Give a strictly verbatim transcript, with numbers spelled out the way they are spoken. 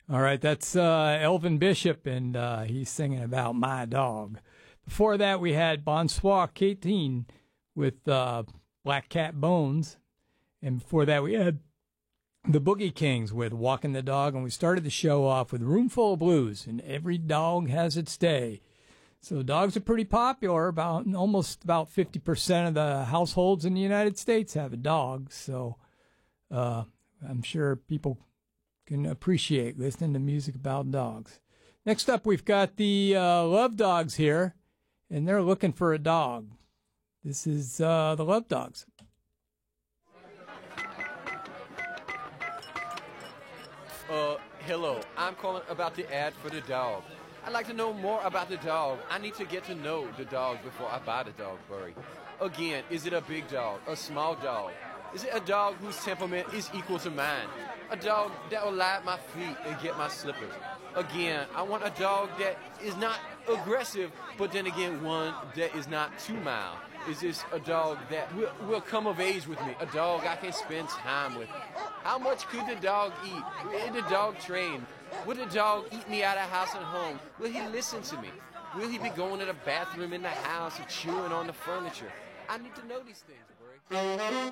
All right, that's uh, Elvin Bishop, and uh, he's singing about My Dog. Before that, we had Bonsoir Kateen with uh, Black Cat Bones. And before that, we had the Boogie Kings with Walking the Dog. And we started the show off with Roomful of Blues, and Every Dog Has Its Day. So dogs are pretty popular. About almost about fifty percent of the households in the United States have a dog. So uh, I'm sure people can appreciate listening to music about dogs. Next up, we've got the uh, Love Dogs here, and they're looking for a dog. This is uh, the Love Dogs. Uh, hello. I'm calling about the ad for the dog. I'd like to know more about the dog. I need to get to know the dog before I buy the dog, Burry. Again, is it a big dog, a small dog? Is it a dog whose temperament is equal to mine? A dog that will lie at my feet and get my slippers. Again, I want a dog that is not aggressive, but then again, one that is not too mild. Is this a dog that will, will come of age with me? A dog I can spend time with? How much could the dog eat? Is the dog trained? Will the dog eat me out of house and home? Will he listen to me? Will he be going to the bathroom in the house or chewing on the furniture? I need to know these things, Burry.